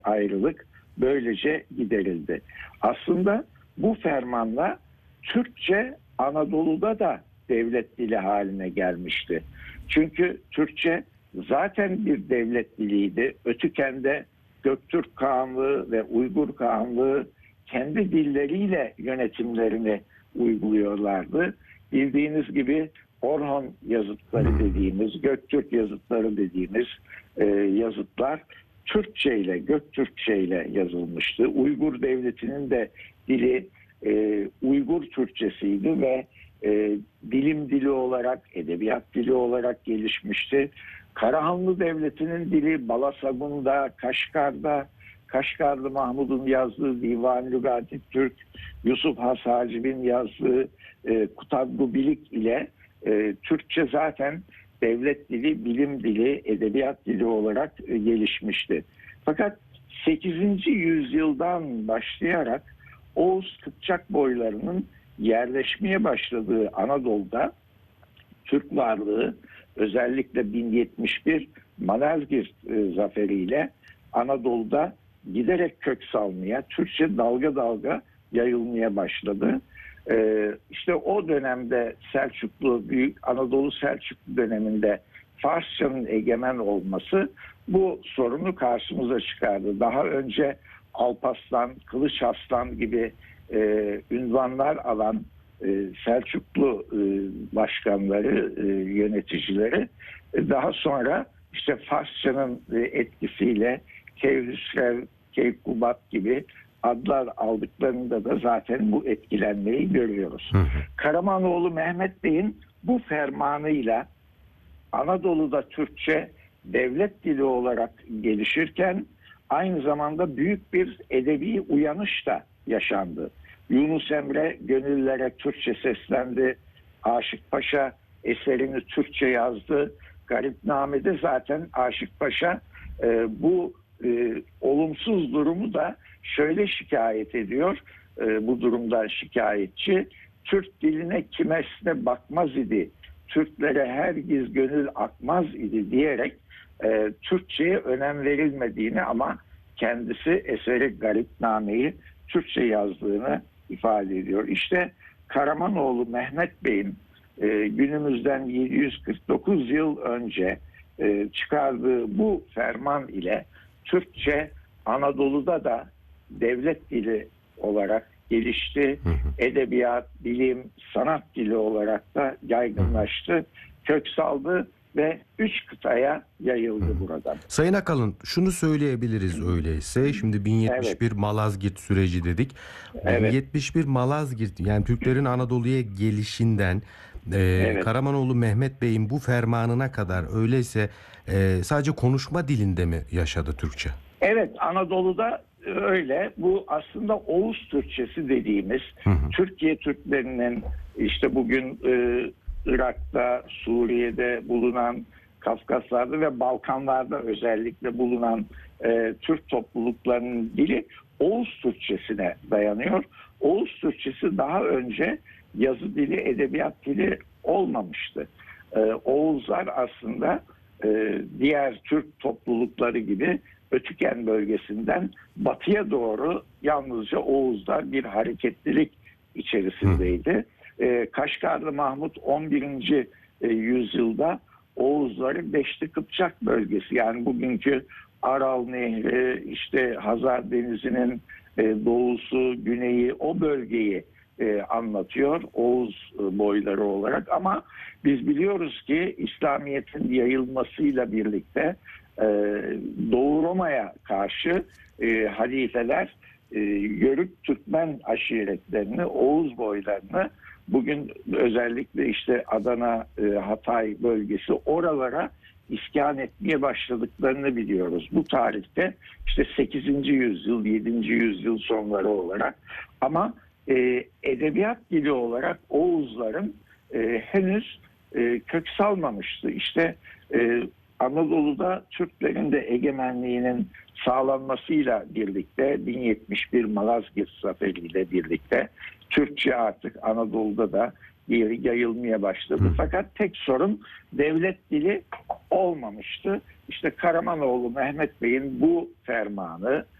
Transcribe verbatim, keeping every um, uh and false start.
ayrılık böylece giderildi. Aslında bu fermanla Türkçe Anadolu'da da devlet dili haline gelmişti. Çünkü Türkçe zaten bir devlet diliydi. Ötüken'de Göktürk Kağanlığı ve Uygur Kağanlığı kendi dilleriyle yönetimlerini uyguluyorlardı. Bildiğiniz gibi Orhon yazıtları dediğimiz, Göktürk yazıtları dediğimiz e, yazıtlar Türkçe ile, Göktürkçe ile yazılmıştı. Uygur Devleti'nin de dili e, Uygur Türkçesiydi ve e, bilim dili olarak, edebiyat dili olarak gelişmişti. Karahanlı Devleti'nin dili Balasagun'da, Kaşgar'da, Kaşgarlı Mahmud'un yazdığı Divan-ı Lügati Türk, Yusuf Has Hacib'in yazdığı e, Kutabbu Bilik ile e, Türkçe zaten devlet dili, bilim dili, edebiyat dili olarak e, gelişmişti. Fakat sekizinci yüzyıldan başlayarak Oğuz Kıpçak boylarının yerleşmeye başladığı Anadolu'da Türk varlığı özellikle bin yetmiş bir Malazgirt e, zaferiyle Anadolu'da giderek kök salmaya, Türkçe dalga dalga yayılmaya başladı. Ee, işte o dönemde Selçuklu, Büyük Anadolu Selçuklu döneminde Farsçanın egemen olması bu sorunu karşımıza çıkardı. Daha önce Alparslan, Kılıç Arslan gibi e, ünvanlar alan e, Selçuklu e, başkanları, e, yöneticileri e, daha sonra işte Farsçanın e, etkisiyle Keyhüsrev, Keykubat gibi adlar aldıklarında da zaten bu etkilenmeyi görüyoruz. Hı hı. Karamanoğlu Mehmet Bey'in bu fermanıyla Anadolu'da Türkçe devlet dili olarak gelişirken aynı zamanda büyük bir edebi uyanış da yaşandı. Yunus Emre gönüllere Türkçe seslendi. Aşık Paşa eserini Türkçe yazdı. Garipname'de zaten Aşık Paşa e, bu e, olumsuz durumu da şöyle şikayet ediyor. E, bu durumdan şikayetçi. Türk diline kimesine bakmaz idi. Türklere hergiz gönül akmaz idi diyerek e, Türkçe'ye önem verilmediğini ama kendisi eseri Garipname'yi Türkçe yazdığını ifade ediyor. İşte Karamanoğlu Mehmet Bey'in e, günümüzden yedi yüz kırk dokuz yıl önce e, çıkardığı bu ferman ile Türkçe Anadolu'da da devlet dili olarak gelişti. Hı hı. Edebiyat, bilim, sanat dili olarak da yaygınlaştı, kök saldı ve üç kıtaya yayıldı hı. buradan. Sayın Akalın, şunu söyleyebiliriz öyleyse. Şimdi bin yetmiş bir evet. Malazgirt süreci dedik. Evet. bin yetmiş bir Malazgirt, yani Türklerin Anadolu'ya gelişinden e, evet. Karamanoğlu Mehmet Bey'in bu fermanına kadar öyleyse e, sadece konuşma dilinde mi yaşadı Türkçe? Evet, Anadolu'da öyle. Bu aslında Oğuz Türkçesi dediğimiz hı hı. Türkiye Türklerinin işte bugün e, Irak'ta, Suriye'de bulunan, Kafkaslar'da ve Balkanlar'da özellikle bulunan e, Türk topluluklarının dili Oğuz Türkçesine dayanıyor. Oğuz Türkçesi daha önce yazı dili, edebiyat dili olmamıştı. E, Oğuzlar aslında e, diğer Türk toplulukları gibi Ötüken bölgesinden batıya doğru yalnızca Oğuzlar bir hareketlilik içerisindeydi. Ee, Kaşgarlı Mahmut on birinci yüzyılda Oğuzları Beşli Kıpçak bölgesi, yani bugünkü Aral Nehri, işte Hazar Denizi'nin e, doğusu, güneyi, o bölgeyi e, anlatıyor Oğuz e, boyları olarak. Ama biz biliyoruz ki İslamiyet'in yayılmasıyla birlikte e, Doğu Roma'ya karşı e, halifeler e, Yörük Türkmen aşiretlerini, Oğuz boylarını bugün özellikle işte Adana, e, Hatay bölgesi, oralara iskan etmeye başladıklarını biliyoruz. Bu tarihte işte sekizinci yüzyıl, yedinci yüzyıl sonları olarak, ama e, edebiyat dili olarak Oğuzların e, henüz e, kök salmamıştı. İşte e, Anadolu'da Türklerin de egemenliğinin sağlanmasıyla birlikte bin yetmiş bir Malazgirt zaferiyle birlikte Türkçe artık Anadolu'da da yayılmaya başladı. Hı. Fakat tek sorun devlet dili olmamıştı. İşte Karamanoğlu Mehmet Bey'in bu fermanı